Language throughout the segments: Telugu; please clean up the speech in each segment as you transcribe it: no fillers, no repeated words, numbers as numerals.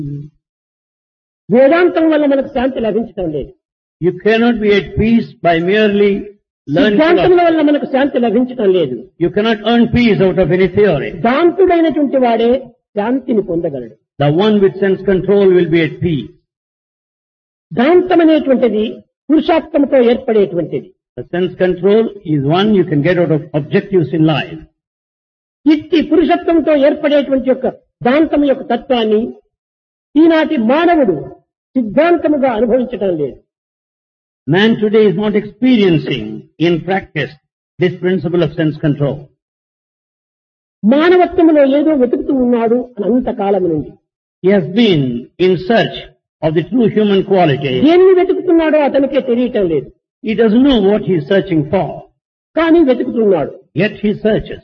వేదాంతం వల్ల మనకు శాంతి లభించటం లేదు. You cannot be at peace by merely learning సిద్ధాంతముల philosophy. వల్ల మనకు శాంతి లభించటం లేదు. You cannot earn peace out of any theory. శాంతుడైనటువంటి వాడే శాంతిని పొందగలడు. The one with sense control will be at peace. శాంతం అనేటువంటిది పురుషార్థంతో ఏర్పడేటువంటిది. The sense control is one you can get out of objectives in life. ఇట్టి పురుషత్వంతో ఏర్పడేటువంటి యొక్క దాంతం యొక్క తత్వాన్ని ఈనాటి మానవుడు సిద్ధాంతముగా అనుభవించటం లేదు. Man today is not experiencing in practice this principle of sense control. మానవత్వంలో ఏదో వెతుకుతూ ఉన్నాడు అనంత కాలం నుండి. He has been in search of the true human quality. దేన్ని వెతుకుతున్నాడో అతనికే తెలియటం లేదు. He doesn't know what he is searching for, కానీ వెతుకుతున్నాడు. yet he searches.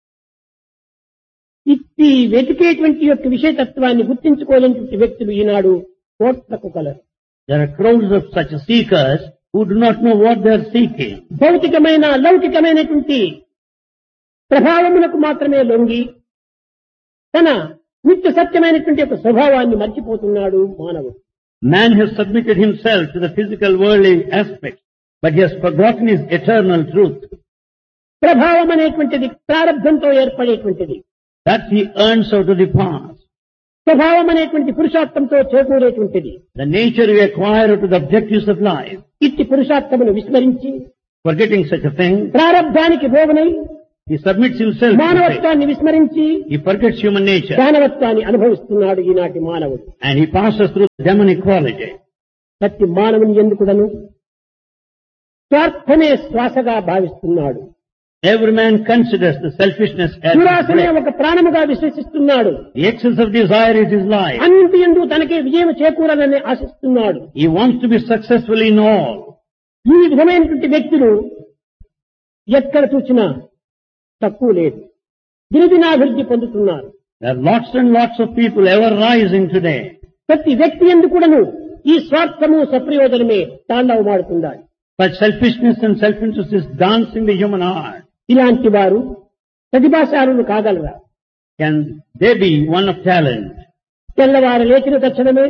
ఇట్టి వెతికేటువంటి యొక్క విషయతత్వాన్ని గుర్తించుకోలేనటువంటి వ్యక్తులు ఈనాడు కోట్లకు colour. There are crowds of such seekers who do not know what they are seeking. భౌతికమైన లౌకికమైనటువంటి ప్రభావములకు మాత్రమే లొంగి తన నిత్య సత్యమైనటువంటి యొక్క స్వభావాన్ని మర్చిపోతున్నాడు మానవుడు. Man has submitted himself to the physical worldly aspect, but he has forgotten his eternal truth. ప్రభావం అనేటువంటిది ప్రారంభంతో ఏర్పడేటువంటిది. That he earns out of the past. స్వభావం అనేటువంటి పురుషార్థంతో చేకూరేటువంటిది. The nature we acquire out of the objectives of life. ఇట్టి పురుషార్థమును విస్మరించి Forgetting such a thing, ప్రారబ్ధానికి భోగనై he submits himself to fate. మానవత్వాన్ని విస్మరించి He forgets human nature దానవత్వాన్ని అనుభవిస్తున్నాడు ఈనాటి మానవుడు. and he passes through demonic quality. ప్రతి మానవుని ఎందుకుడను స్వార్థమే శ్వాసగా భావిస్తున్నాడు. Every man considers the selfishness as his దురాశనే breath. ఒక ప్రాణముగా విశ్వసిస్తున్నాడు. The excess of desire is his life. అన్నింటి యందు తనకే విజయం చేకూరాలని ఆశిస్తున్నాడు. He wants to be successful in all. ఈ విధమైనటువంటి వ్యక్తులు ఎక్కడ చూసినా తక్కువ లేదు, దినదినాభివృద్ధి పొందుతున్నారు. There are lots and lots of people ever rising today. ప్రతి వ్యక్తి ఎందుకు కూడాను ఈ స్వార్థము సప్రయోజనమే తాండవమాడుతున్నాడు. Such selfishness and self-interest is dancing the human heart. ఇలాంటి వారు ప్రతిభాశాలులు కాగలరా? Can they be one of talent? తెల్లవారు లేచిన తక్షణమే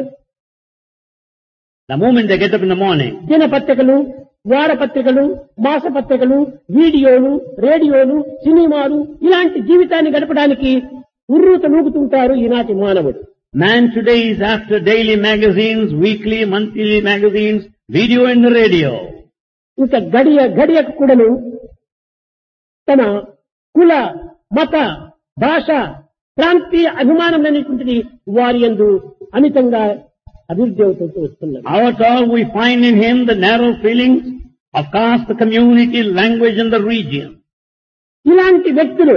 The moment they get up in the morning, దినపత్రికలు, వారపత్రికలు, మాసపత్రికలు, వీడియోలు, రేడియోలు, సినిమాలు ఇలాంటి జీవితాన్ని గడపడానికి ఉర్రూత నూగుతుంటారు ఈనాటి మానవుడు. man today is after daily magazines, weekly, monthly magazines, video and radio. ఇంకా గడియ గడియకు కూడాను తన కుల, మత, భాష, ప్రాంతీయ అభిమానం అనేటువంటిది వారి యందు అమితంగా అభివృద్ధి అవుతూ వస్తున్నది. Out all we find in him the narrow feelings of caste, the community, language and the region. ఇలాంటి వ్యక్తులు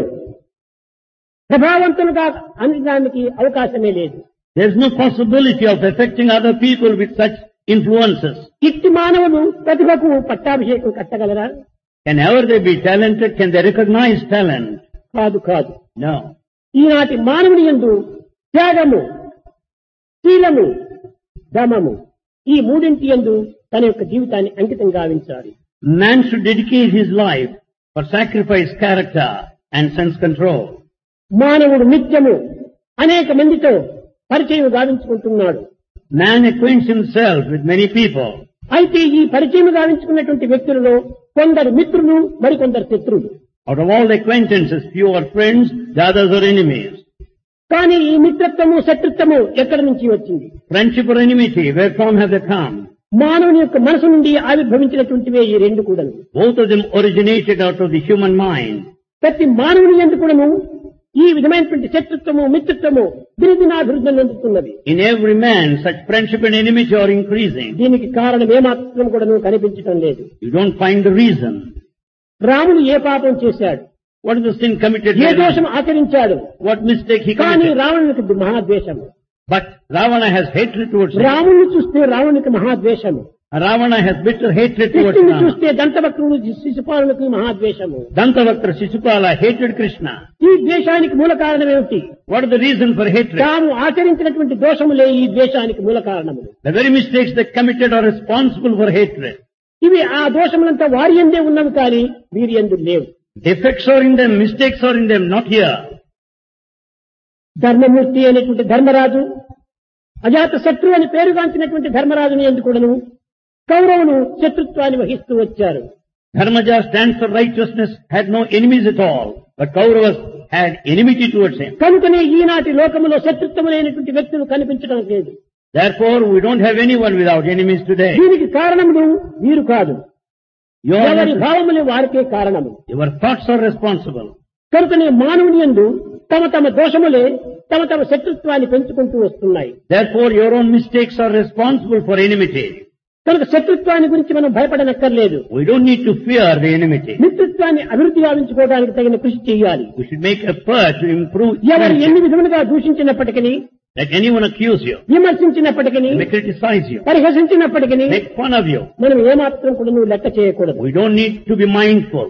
ప్రభావవంతులుగా అనడానికి అవకాశమే లేదు. There is no possibility of affecting other people with such influences. ఇట్టి మానవులు ప్రతిభకు పట్టాభిషేకం కట్టగలరా? Can ever they be talented? Can they recognize talent? కాదు కాదు. No. ఈనాటి మానవుని యందు త్యాగము, శీలము, దమము ఈ మూడింటి యందు తన యొక్క జీవితాన్ని అంకితం గావించాలి. Man should dedicate his life for sacrifice, character and sense control. మానవుడు నిత్యము అనేక మందితో పరిచయం గావించుకుంటున్నాడు. Man acquaints himself with many people. అయితే ఈ పరిచయం గావించుకున్నటువంటి వ్యక్తులలో కొందరు మిత్రులు, మరికొందరు శత్రువులు. Out of all the acquaintances, few are friends, the others are enemies. కానీ ఈ మిత్రత్వము, శత్రుత్వము ఎక్కడి నుంచి వచ్చింది? Friendship or enmity, where from have they come? మానవుని యొక్క మనసు నుండి ఆవిర్భవించినటువంటివే ఈ రెండు కూడాను. Both of them originated out of the human mind. ప్రతి మానవుని యందు కూడాను ఈ విధమైనటువంటి శత్రుత్వము, మిత్రత్వము దినదినాభివృద్ధి చెందుతున్నది. In every man, such friendship and enmity are increasing. దీనికి కారణం ఏమాత్రం కూడాను కనిపించటం లేదు. You don't find the reason. రాముడు ఏ పాపం చేశాడు? What is the sin committed? ఏ దోషం ఆచరించాడు? What mistake he కానీ committed? రావణునికి మహాద్వేషము. But Ravana has hatred towards him. రాముని చూస్తే రావణునికి మహాద్వేషము. Ravana has bitter hatred towards కృష్ణుని Rama. చూస్తే దంతవక్రుడు, శిశుపాలునికి మహాద్వేషము. Dantavaktra Shishupala hated Krishna. ఈ ద్వేషానికి మూల కారణం ఏమిటి? What is the reason for hatred? తాము ఆచరించినటువంటి దోషములే ఈ ద్వేషానికి మూల కారణములు. The very mistakes they committed are responsible for hatred. ఇవి ఆ దోషములంతా వారి యందే ఉన్నవి కానీ వీరి యందు లేవు. Defects are in them, mistakes are in them, not here. ధర్మమూర్తి అనేటువంటి ధర్మరాజు అజాత శత్రు అని పేరుగాంచినటువంటి ధర్మరాజుని ఎందుకుడను కౌరవులు శత్రుత్వాన్ని వహిస్తూ వచ్చారు. Dharmaja stands for righteousness, had no enemies at all, but Kauravas had enmity towards him. కనుకనే ఈనాటి లోకములో శత్రుత్వమైనటువంటి వ్యక్తులు కనిపించడం లేదు. Therefore, we don't have anyone without enemies today. దీనికి కారణములు వీరు కాదు, ఎవరి భావములు వారికే కారణము. Your thoughts are responsible. కనుకనే మానవుని యందు తమ తమ దోషములే తమ తమ శత్రుత్వాన్ని పెంచుకుంటూ వస్తున్నాయి. Therefore, your own mistakes are responsible for enmity. కనుక శత్రుత్వాన్ని గురించి మనం భయపడనక్కర్లేదు. We don't need to fear the enmity. మిత్రత్వాన్ని అభివృద్ధి గావించుకోవడానికి తగిన కృషి చేయాలి. We should make effort to improve. ఎవరు ఎన్ని విధములుగా దూషించినప్పటికీ, Let anyone accuse you, విమర్శించినప్పటికీ, may criticize you, పరిహసించినప్పటికీ make fun of you. మనం ఏమాత్రం కూడా నువ్వు లెక్క చేయకూడదు. We don't need to be mindful.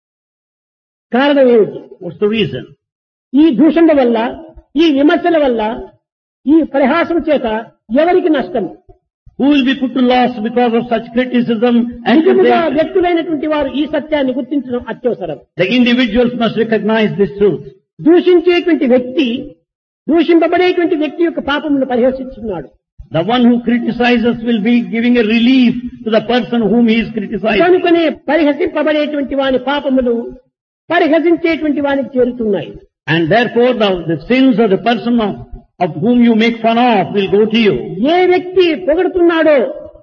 కారణం ఏమిటి? What's the reason? ఈ దూషణ వల్ల, ఈ విమర్శల వల్ల, ఈ పరిహాసం చేత ఎవరికి నష్టం? Who will be put to loss because of such criticism and నిజముగా criticism? వ్యక్తులైనటువంటి వారు ఈ సత్యాన్ని గుర్తించడం అత్యవసరం. The individuals must recognize this truth. దూషించేటువంటి వ్యక్తి, దూషింపబడేటువంటి వ్యక్తి యొక్క పాపమును పరిహసిస్తున్నాడు. The one who criticizes will be giving a relief to the person whom he is criticizing. కనుకనే పరిహసింపబడేటువంటి వాని పాపములు పరిహసించేటువంటి వానికి చేరుతున్నాయి. And therefore the sins of the person of whom you make fun of will go to you. ఏ వ్యక్తి పొగడుతున్నాడో,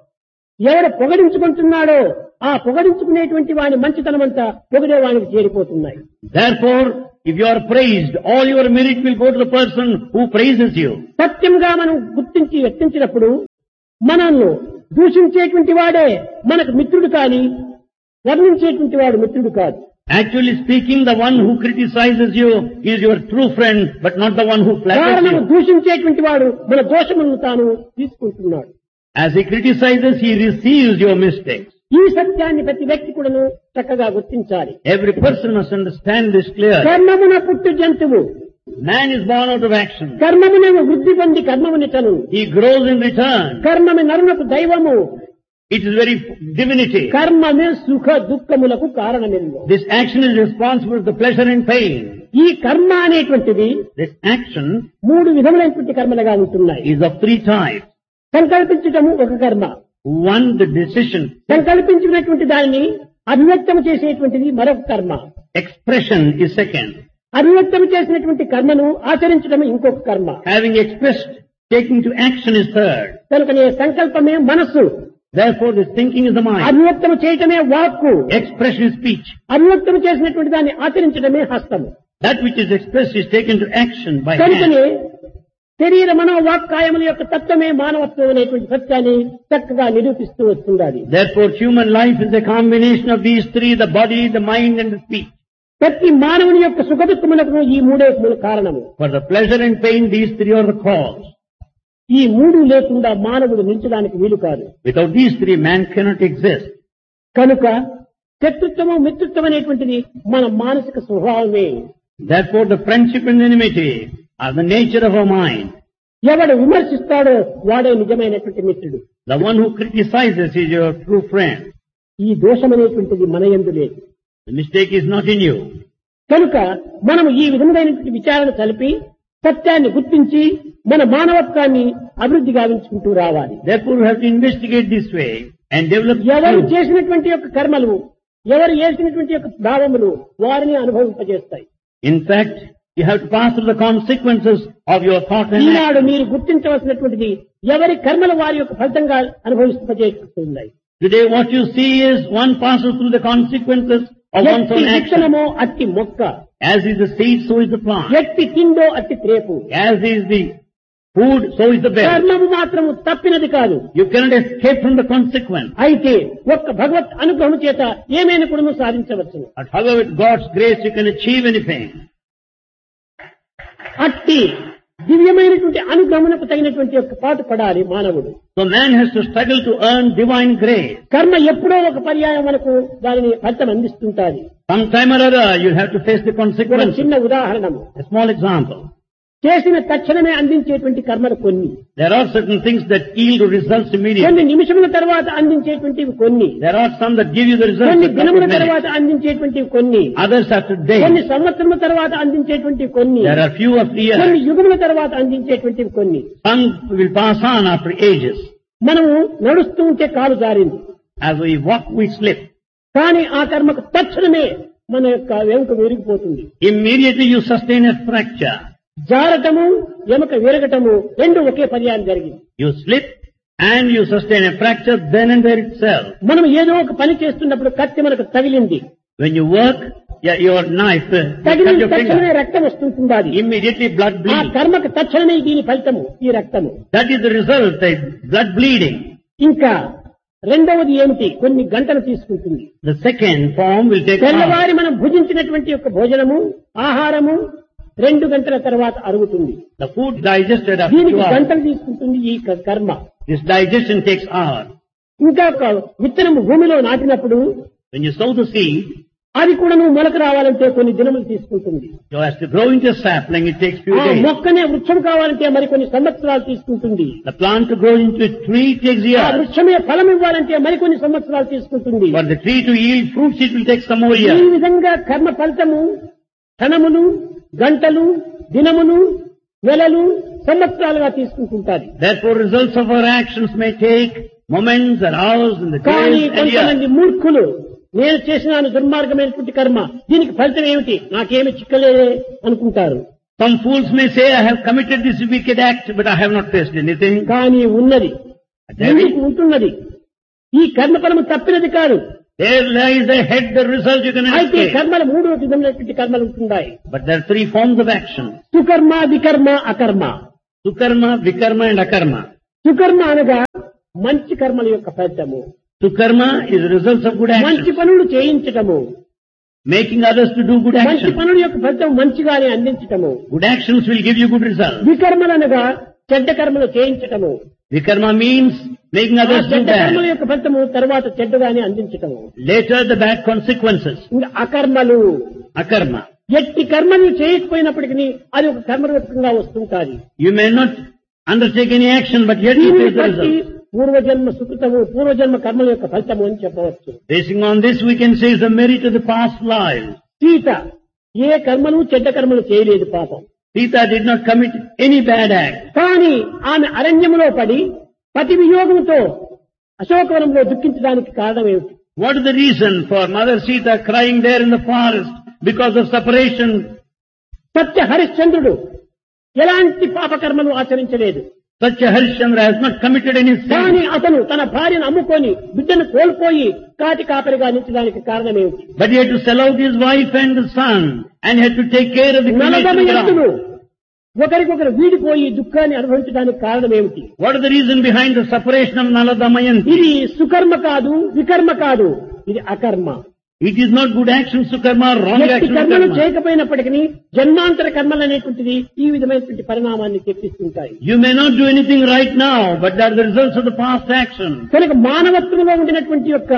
ఎవరు పొగడించుకుంటున్నాడో ఆ పొగడించుకునేటువంటి వాని మంచితనమంతా పొగిడే వానికి చేరిపోతున్నాయి. Therefore, if you are praised, all your merit will go to the person who praises you. సత్యంగా మనం గుర్తించి వ్యక్తించినప్పుడు మనల్ని దూషించేటువంటి వాడే మనకు మిత్రుడు కాని వర్ణించేటువంటి వాడు మిత్రుడు కాదు. Actually speaking, the one who criticizes you is your true friend, but not the one who flatters కారణం you. దూషించేటువంటి వాడు మన దోషములను తాను తీసుకుంటున్నాడు. As he criticizes, he receives your mistakes. ఈ సత్యాన్ని ప్రతి వ్యక్తి కూడాను చక్కగా గుర్తించాలి. Every person must understand this clearly. కర్మమున పుట్టు జంతువు, Man is born out of action. కర్మమునే వృద్ధి పొంది కర్మమునిటను, He grows in return. కర్మమే నరునకు దైవము, It is very divinity. కర్మమే సుఖ దుఃఖములకు కారణమిల్లు. This action is responsible for the pleasure and pain. ఈ కర్మ అనేటువంటిది This action మూడు విధములైనటువంటి కర్మలుగా ఉంటున్నాయి. is of three types. సంకల్పించటము ఒక కర్మ, One, the decision. సంకల్పించినటువంటి దానిని అభివ్యక్తం చేసేటువంటిది మరొక కర్మ, Expression is second. అభివ్యక్తం చేసినటువంటి కర్మను ఆచరించడం ఇంకొక కర్మ. Having expressed, taking to action is third. కనుకనే సంకల్పమే మనస్సు, Therefore, this thinking is the mind. అభివ్యక్తం చేయటమే వాక్కు, Expression is speech. అభివ్యక్తం చేసినటువంటి దాన్ని ఆచరించడమే హస్తము. That which is expressed is taken to action by కనుకనే hand. శరీర మనోవాక్కాయముల యొక్క తత్వమే మానవత్వం అనేటువంటి సత్యాన్ని చక్కగా నిరూపిస్తూ వస్తుండాలి. Therefore, human life is a combination of these three, the body, the mind and the speech. ప్రతి మానవుని యొక్క సుఖదుఖములకు ఈ మూడే మూల కారణము. For the pleasure and pain, these three are the cause. ఈ మూడు లేకుండా మానవుడు నిలిచడానికి వీలు కాదు. Without these three, man cannot exist. కనుక శత్రుత్వము మిత్రుత్వం అనేటువంటిది మన మానసిక స్వభావమే. Therefore, the friendship and enmity are the nature of our mind. ఎవడు విమర్శిస్తాడో వాడే నిజమైనటువంటి మిత్రుడు. The one who criticizes is your true friend. ఈ దోషం అనేటువంటిది మన యందు లేదు. The mistake is not in you. కనుక మనము ఈ విధమైనటువంటి విచారణ కలిపి సత్యాన్ని గుర్తించి మన మానవత్వాన్ని అభివృద్ధి గావించుకుంటూ రావాలి. Therefore, we have to investigate this way and develop ఎవరు truth. చేసినటువంటి యొక్క కర్మలు, ఎవరు చేసినటువంటి యొక్క భావములు వారిని అనుభవింపజేస్తాయి. In fact, you have to pass through the consequences of your thought and Eenadu action. మీరు గుర్తించవలసినటువంటిది ఎవరి కర్మలు వారి యొక్క ఫలితంగా అనుభవింపజేస్తున్నాయి. Today, what you see is one passes through the consequences of one's ఎట్టి own action. విత్తనమో అట్టి మొక్క, As is the seed, so is the plant. ఎట్టి తిండో అట్టి త్రేపు. As is the food, so is the bed. కర్మము మాత్రము తప్పినది కాదు. You cannot escape from the consequence. అయితే ఒక్క భగవత్ అనుగ్రహం చేత ఏమైనా కూడా సాధించవచ్చు. But however, with God's grace, you can achieve anything. అట్టి దివ్యమైనటువంటి అనుగ్రహమునకు తగినటువంటి యొక్క పాటు పడాలి మానవుడు. So man has to struggle to earn divine grace. కర్మ ఎప్పుడో ఒక పర్యాయం మనకు దానిని ఫలితం అందిస్తుంటాది. Sometime or other, you'll have to face the ఒక consequences. చిన్న ఉదాహరణము, A small example. చేసిన తక్షణమే అందించేటువంటి కర్మలు కొన్ని, There are certain things that yield results కొన్ని immediately. నిమిషముల తర్వాత అందించేటువంటివి కొన్ని, There are some that give you the results కొన్ని in a couple దినముల of minutes. తర్వాత అందించేటువంటివి కొన్ని, Others after కొన్ని days. సంవత్సరముల తర్వాత అందించేటువంటివి కొన్ని, There are few after కొన్ని years. యుగముల తర్వాత అందించేటువంటివి కొన్ని. Some will pass on after ages. మనము నడుస్తూ ఉంటే కాలు జారింది, As we walk, we slip. కానీ ఆ కర్మకు తక్షణమే మన యొక్క ఎముక విరిగిపోతుంది. Immediately you sustain a fracture. జారటము ఎముక విరగటము రెండు ఒకే పర్యాయం జరిగింది. You slip and you sustain a fracture then and there itself. మనం ఏదో ఒక పని చేస్తున్నప్పుడు కత్తి మనకు తగిలింది, When you work, your knife, you cut తగిలిన your తక్షణమే finger. రక్తం వస్తుంటుంది. Immediately blood ఆ bleeds. కర్మకు తక్షణమే దీని ఫలితము ఈ రక్తము. That is the result, the blood bleeding. ఇంకా రెండవది ఏమిటి, కొన్ని గంటలు తీసుకుంటుంది. The second form will take hours. తెల్లవారి మనం భుజించినటువంటి యొక్క భోజనము ఆహారము 2 గంటల తర్వాత అరుగుతుంది. The food digested after 2 దీనికి hours. గంటలు తీసుకుంటుంది ఈ కర్మ. This digestion takes hours. ఇంకా ఒక విత్తనము భూమిలో నాటినప్పుడు When you sow the seed, అది కూడా నువ్వు మొలక రావాలంటే కొన్ని దినములు తీసుకుంటుంది. so as to grow into a sapling, it takes few ఆ days. మొక్కనే వృక్షం కావాలంటే మరి కొన్ని సంవత్సరాలు తీసుకుంటుంది. The plant to grow into a tree takes ఆ years. వృక్షమే ఫలం ఇవ్వాలంటే మరికొన్ని సంవత్సరాలు తీసుకుంటుంది. For the tree to yield fruits, it will take some more ఈ years. విధంగా కర్మ ఫలితము క్షణములు, గంటలు, దినములు, నెలలు, సంవత్సరాలుగా తీసుకుంటుంటారు. Therefore, results of our actions may take moments and hours and the కానీ days and కొంతమంది years. మూర్ఖులు నేను చేసినాను దుర్మార్గమైనటువంటి కర్మ, దీనికి ఫలితం ఏమిటి, నాకేమి చిక్కలేదే అనుకుంటారు. Some fools may say, I have committed this wicked act, but I have not faced anything. కానీ ఉన్నది, There ఎందుకు ఉంటున్నది, ఈ కర్మ ఫలము తప్పినది కాదు. There lies ahead the result you can అయితే escape. కర్మలు 3 విధమైనటువంటి కర్మలు ఉంటున్నాయి. But there are 3 forms of action. సుకర్మ, వికర్మ, అకర్మ. Sukarma, Vikarma and Akarma. సుకర్మ అనగా మంచి కర్మల యొక్క ఫలితము, Sukarma is the results of good మంచి actions. పనులు చేయించటము, Making others to do good మంచి actions. పనుల యొక్క ఫలితం మంచిగానే అందించటము. Good actions will give you good results. వికర్మలనగా చెడ్డ కర్మలు చేయించటము, Vikarma means making ఆ others do చెడ్డ కర్మల bad. యొక్క ఫలితము తర్వాత చెడ్డగానే అందించటము. Later the bad consequences. ఇంకా అకర్మలు, Akarma. ఎట్టి కర్మలు చేయకపోయినప్పటికీ అది ఒక కర్మరూపంగా వస్తుంటాది. You may not undertake any action, but yet you దీనిని face the బట్టి result. పూర్వజన్మ సుకృతము, పూర్వజన్మ కర్మల యొక్క ఫలితము అని చెప్పవచ్చు. Basing on this, we can say is the merit of the past lives. Sita ఏ కర్మలు చెడ్డ కర్మలు చేయలేదు పాపం. Sita did not commit any bad act. కానీ ఆమె అరణ్యములో పడి పతి వియోగంతో అశోకవనంలో దుఃఖించడానికి కారణం ఏమిటి? What is the reason for Mother Sita crying there in the forest because of separation? సత్య హరిశ్చంద్రుడు ఎలాంటి పాపకర్మలు ఆచరించలేదు. Such a Harishchandra has not committed any కానీ sin. అతను తన భార్యను అమ్ముకొని బిడ్డను కోల్పోయి కాటి కాపరిగా నిలిచడానికి కారణం ఏమిటి? But he had to sell out his wife and the son and had to take care of the cremation నలదమయంతులు ground. ఒకరికొకరు వీడిపోయి దుఃఖాన్ని అనుభవించడానికి కారణం ఏమిటి? What is the reason behind the separation of Nala Damayanti? ఇది సుకర్మ కాదు, వికర్మ కాదు, ఇది అకర్మ. It is not good action, Sukarma, wrong ఎట్టి action, కర్మలు Karma. చేయకపోయినప్పటికీ జన్మాంతర కర్మలు అనేటువంటిది ఈ విధమైనటువంటి పరిణామాన్ని తెప్పిస్తుంటాయి. You may not do anything right now, but they are the results of the past action. కనుక మానవత్వంలో ఉండినటువంటి యొక్క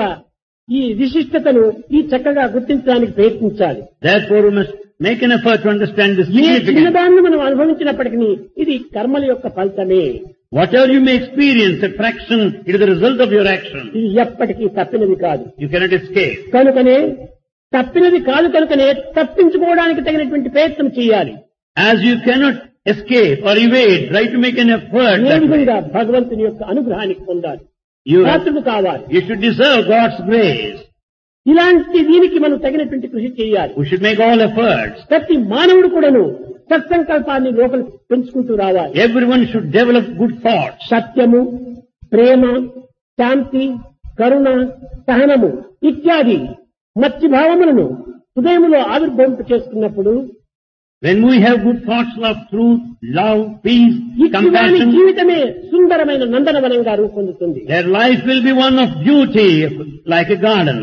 ఈ విశిష్టతను ఈ చక్కగా గుర్తించడానికి ప్రయత్నించాలి. Therefore, we must make an effort to understand this A significance. చిన్నదాన్ని మనం అనుభవించినప్పటికీ ఇది కర్మల యొక్క ఫలితమే. Whatever you may experience, a fraction, it is the result of your action. ఇది ఎప్పటికీ తప్పినది కాదు. You cannot escape. కనుకనే తప్పినది కాదు కనుకనే తప్పించుకోవడానికి తగినటువంటి ప్రయత్నం చేయాలి. As you cannot escape or evade, try to make an effort. A That way. విధంగా భగవంతుని యొక్క అనుగ్రహానికి పొందాలి, You, పాత్రుడు కావాలి. you should deserve God's grace. ఇలాంటి దీనికి మనం తగినటువంటి కృషి చేయాలి. We should make all efforts. ప్రతి మానవుడు కూడాను సత్సంకల్పాన్ని లోపల పెంచుకుంటూ రావాలి. Everyone should develop good thoughts. సత్యము, ప్రేమ, శాంతి, కరుణ, సహనము ఇత్యాది మత్స్య భావములను హృదయములో ఆవిర్భవింప చేసుకున్నప్పుడు When we have good thoughts of truth, love, peace, ఇటువంటి compassion, జీవితమే సుందరమైన నందనవనంగా రూపొందుతుంది. their life will be one of beauty, like a garden.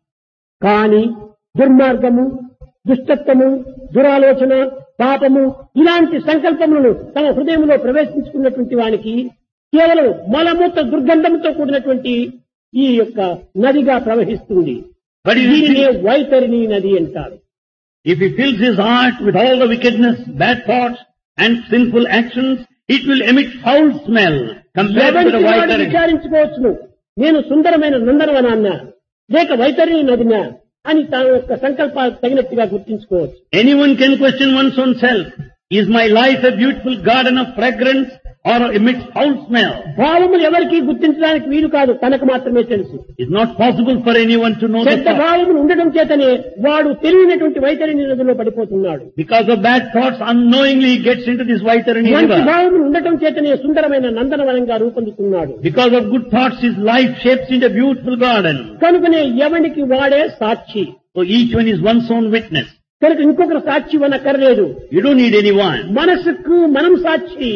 కానీ దుర్మార్గము, దుష్టత్వము, దురాలోచన, పాపము ఇలాంటి సంకల్పములను తమ హృదయంలో ప్రవేశించుకున్నటువంటి వానికి కేవలం మలమూత్ర దుర్గంధంతో కూడినటువంటి ఈ యొక్క నదిగా ప్రవహిస్తుంది. But if దీనినే he, వైతరిణి నది అంటారు. if he fills his heart with all the wickedness, bad thoughts, and sinful actions, it will emit foul smell compared to the ఎవరికి వాడు వైతరిణి. విచారించుకోవచ్చును, నేను సుందరమైన నందనవనాన్న లేక వైతరిణి నదినా అని తన యొక్క సంకల్పాలకు తగినట్టుగా గుర్తించుకోవచ్చు. Anyone can question one's own self. Is my life a beautiful garden of fragrance or emits foul smell? భావములు ఎవరికి గుర్తించడానికి వీలు కాదు, తనకు మాత్రమే తెలుసు. It's not possible for anyone to know the చెడ్డ thought. భావములు ఉండడం చేతనే వాడు తెలియనటువంటి వైతరిణి నదిలో పడిపోతున్నాడు. Because of bad thoughts, unknowingly he gets into this Vaitarani మంచి river. భావములు ఉండటం చేతనే సుందరమైన నందనవనంగా రూపొందుతున్నాడు. Because of good thoughts, his life shapes into a beautiful garden. కనుకనే ఎవనికి వాడే సాక్షి. So each one is one's own witness. కనుక ఇంకొకరు సాక్షి అనక్కర్లేదు. You don't need anyone. మనసుకు మనం సాక్షి,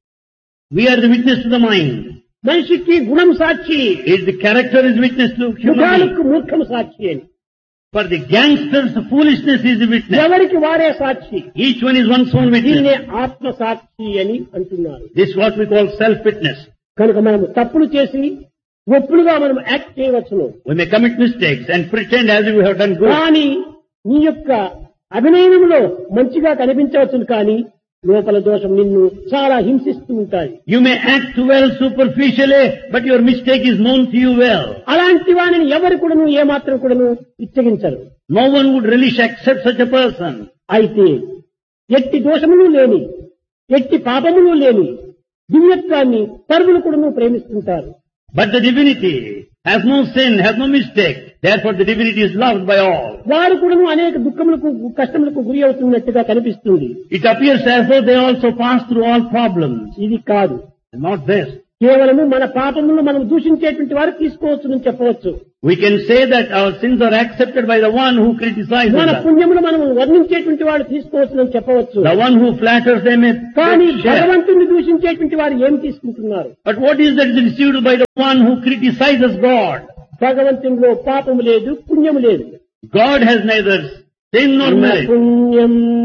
We are the witness to the mind. మనిషికి గుణం సాక్షి, The character is witness to human being. ముఖాలకు మూర్ఖం సాక్షి అని. For the gangsters, the foolishness is the witness. ఎవరికి వారే సాక్షి. Each one is one's own దీన్నే witness. ఆత్మ సాక్షి అని అంటున్నారు. This is what we call self-witness. కనుక మనం తప్పులు చేసి ఒప్పులుగా మనం యాక్ట్ చేయవచ్చును. We may commit mistakes and pretend as if we have done good. కానీ నీ యొక్క అభినయనంలో మంచిగా కనిపించవచ్చును, కానీ లోపల దోషం నిన్ను చాలా హింసిస్తూ ఉంటాయి. You may act well superficially, but your mistake is known to you well. అలాంటి వాడిని ఎవరు కూడాను ఏమాత్రం కూడాను ఇచ్చగించరు. No one would really accept such a person. అయితే ఎట్టి దోషములు లేని, ఎట్టి పాపములు లేని దివ్యత్వాన్ని సర్వులు కూడాను ప్రేమిస్తుంటారు. But the divinity has no sin, has no mistake. Therefore the divinity is loved by all. వారు కూడాను అనేక దుఃఖములకు కష్టములకు గురి అవుతున్నట్టుగా కనిపిస్తుంది. It appears as though they also pass through all problems. ఇది కాదు. Not this. కేవలము మన పాపములను మనం దూషించేటువంటి వారు తీసుకోవచ్చునని చెప్పవచ్చు. We can say that our sins are accepted by the one who criticizes మన us. పుణ్యములు మనం వర్ణించేటువంటి వాడు తీసుకోవచ్చునని చెప్పవచ్చు. The one who flatters them is కానీ share. భగవంతుని దూషించేటువంటి వారు ఏం తీసుకుంటున్నారు? But what is that is received by the one who criticizes God? భగవంతునిలో పాపము లేదు, పుణ్యము లేదు. God has neither sin nor merit. పుణ్యం